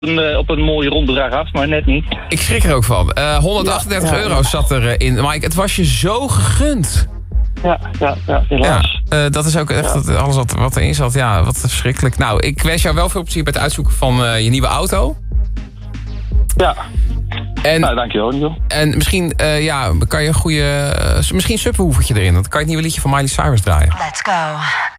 op een mooi rond bedrag af, maar net niet. Ik schrik er ook van. 138 euro zat erin. Mike, het was je zo gegund. Ja, helaas. Ja, dat is ook echt alles wat erin zat. Ja, wat verschrikkelijk. Nou, ik wens jou wel veel plezier bij het uitzoeken van je nieuwe auto. Ja. En, nou, dankjewel, Nico. En misschien kan je een goede... misschien een subwoofertje erin. Dan kan je het nieuwe liedje van Miley Cyrus draaien. Let's go.